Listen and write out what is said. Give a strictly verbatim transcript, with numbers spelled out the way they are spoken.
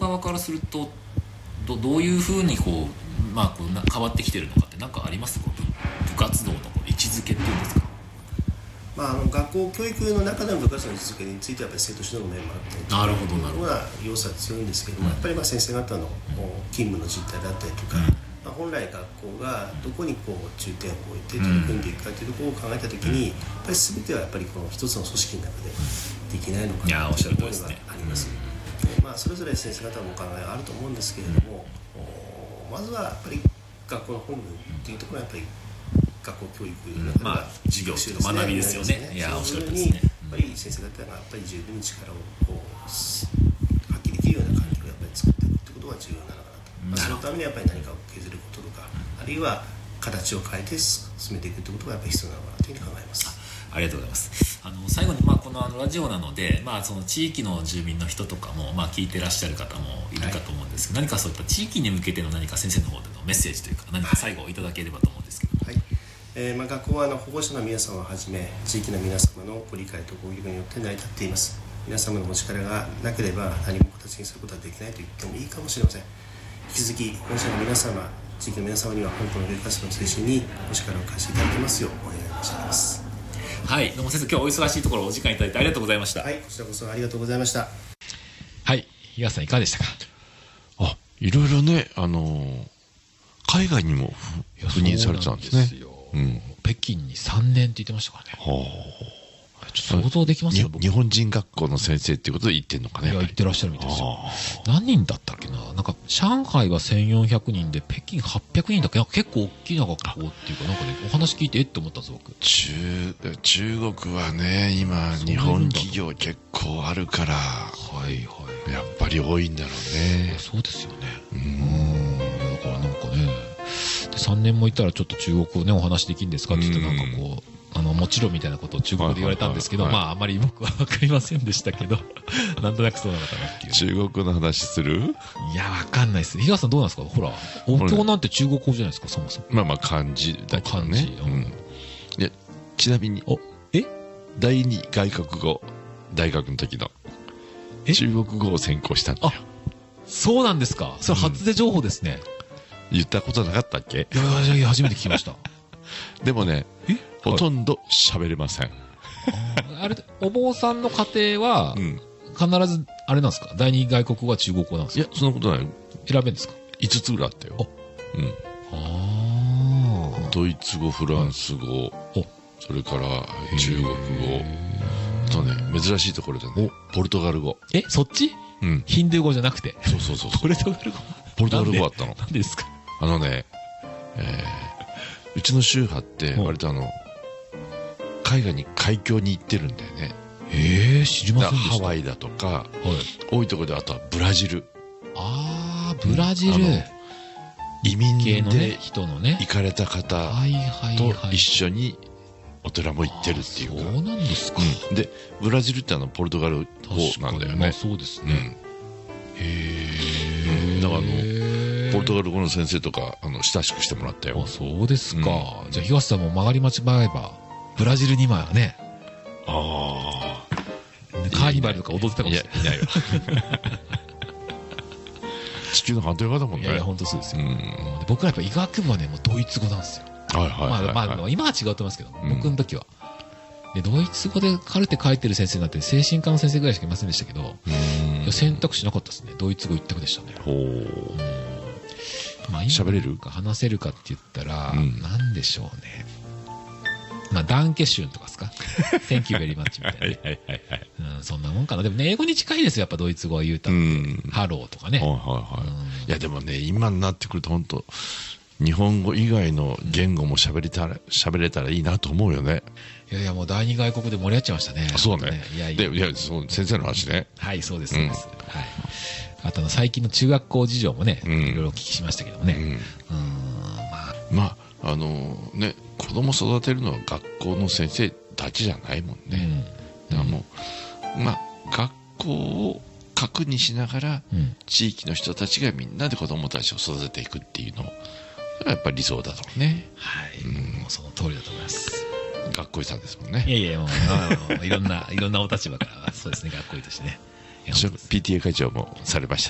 側からすると ど, どういうふうにこう、まあ、こうな変わってきてるのかって何かありますか？部活動の位置づけっていうんですか？ まあ、あの学校教育の中での部活の位置づけについてはやっぱり生徒指導の面もあったりとか、 なるほどなるほど、 要素は強いんですけども、うん、やっぱりまあ先生方の勤務の実態だったりとか、うん、まあ、本来学校がどこにこう重点を置いて取り組んでいくかというところを考えたときに、うん、やっぱり全てはやっぱりこの一つの組織の中でできないのかなというところがあります。で、まあ、それぞれ先生方のお考えがあると思うんですけれども、うん、まずはやっぱり学校の本部というところはやっぱり学校教育の中では、 まあ、授業と学びですよね。いや、おっしゃるとおりですね。 やっぱり先生方がやっぱり十分に力をこう発揮できるような環境をやっぱり作っていくということが重要なのかなと。まあ、そのためにやっぱり何かを削ることとか、あるいは形を変えて進めていくということがやっぱり必要なのかなというふうに考えます。 ありがとうございます。あの最後に、まあ、このあのラジオなので、まあ、その地域の住民の人とかも、まあ、聞いてらっしゃる方もいるかと思うんですけど、はい、何かそういった地域に向けての何か先生の方でのメッセージというか何か最後いただければと思うんですけど、 はい、えーまあ、学校はあの保護者の皆様をはじめ地域の皆様のご理解とご協力によって成り立っています。皆様のお力がなければ何も形にすることはできないと言ってもいいかもしれません。引き続き保護者の皆様、地域の皆様には本校の教育活動の推進にお力を貸していただきますようお願い申し上げます。 はい、どうも先生、今日お忙しいところお時間いただいてありがとうございました。 はい、こちらこそありがとうございました。 はい、東さんいかがでしたか？ あ、いろいろね、あのー、海外にも赴任されてたんですね。 そうなんですよ、うん、北京にさんねんって言ってましたからね。はあ、ちょっと想像できますよ。 日本人学校の先生っていうことで言ってんのかね。 いや、言ってらっしゃるみたいですよ。何人だったっけな、なんか上海はせんよんひゃくにんで北京はっぴゃくにんだっけ、なんか結構大きな学校っていうか、なんかね、お話聞いてえって思ったんです僕。 中中国はね、今日本企業結構あるから、はいはい、やっぱり多いんだろうね。 そうですよね。うん、だからなんかね、でさんねんもいたらちょっと中国語ねお話できるんですかって言って、なんかこう、あのもちろんみたいなことを中国語で言われたんですけど、まああまり僕は分かりませんでしたけどなんとなくそうなのかなっていう。 中国語の話する？ いや、分かんないです。東さんどうなんですか？ほら、お経なんて中国語じゃないですか、そもそも。 まあまあ漢字だけどね。漢字、うん、いや、ちなみにおえ第二外国語大学の時の中国語を専攻したんだよ。 あ、そうなんですか。それ初出情報ですね。 うん、言ったことなかったっけ？ いやいやいや、初めて聞きました。 でもね、ほとんど喋れません。あ, あれ、お坊さんの家庭は、必ず、あれなんですか、第二外国語は中国語なんですか？ いや、そんなことない。 選べるんですか？ いつつぐらいあったよ。うん。 ああ。 ドイツ語、フランス語、それから中国語。あとね、珍しいところでね、ポルトガル語。 え、そっち？うん。ヒンドゥー語じゃなくて。 そうそうそう。 ポルトガル語？ ポルトガル語あったの。 何でですか？ あのね、えー、うちの宗派って割とあの海外に海峡に行ってるんだよね。 ええ、知りませんでした。 ハワイだとか、はい、多いところで、あとはブラジル。 ああ、ブラジル、うん、 移民で人のね、 行かれた方と一緒にお寺も行ってるっていうか。 そうなんですか。 うん、でブラジルってあのポルトガル語なんだよね。 まあそうですね。うん、へえ。だからあのポルトガル語の先生とかあの親しくしてもらったよ。 あ、そうですか。うん、じゃあ東さんも曲がり間違えばブラジルにまいはね。 ああ。 カーニバルとか踊ってたかもしれない。いやいやいや。 地球の反対側だもんね。 いやいや、本当そうですよ。うん、僕らやっぱ医学部はね、もうドイツ語なんですよ。 はいはいはい、はい。 まあ、まあ、今は違うと思いますけど、うん、僕の時は。で、ドイツ語でカルテ書いてる先生なんて精神科の先生ぐらいしかいませんでしたけど、いや選択肢なかったですね。ドイツ語一択でしたね。ほう。まあ、 喋れるか話せるかって言ったら、うん、なんでしょうね。まあ、ダンケシュンとかですかThank you very much みたいな。はいはいはいはい。うん、そんなもんかな。でもね、英語に近いですよ、やっぱドイツ語は言うたって。うん、ハローとかね。はいはいはい。うん、 いや、でもね、今になってくると本当日本語以外の言語も喋れたら、喋れたらいいなと思うよね。 いやいや、もう第二外国で盛り上がっちゃいましたね。 そうね。 ね、いやいや。で、いや、そう、先生の話ね。 はい、そうです、そうです。うん、はい。あとの最近の中学校事情もね、うん、いろいろお聞きしましたけどもね。うん。うん、 まあ。まあ、あのー、ね、子供育てるのは学校の先生だけじゃないもんね。うん、だからもう、まあ、学校を核にしながら、うん、地域の人たちがみんなで子供たちを育てていくっていうのも、それはやっぱり理想だと思うね。 はい。うん、もうその通りだと思います。 学校医さんですもんね。 いやいや、もう、いろんな、いろんなお立場から、そうですね、学校医としてね。 ピーティーエー 会長もされました。